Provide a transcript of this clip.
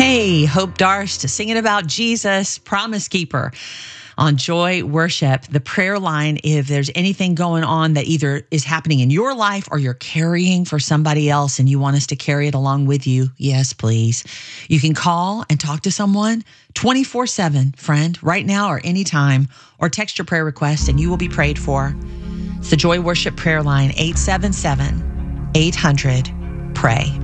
Hey, Hope Darst singing about Jesus, Promise Keeper on Joy Worship, the prayer line. If there's anything going on that either is happening in your life or you're carrying for somebody else and you want us to carry it along with you, yes, please. You can call and talk to someone 24/7, friend, right now or anytime, or text your prayer request and you will be prayed for. It's the Joy Worship prayer line, 877-800-PRAY.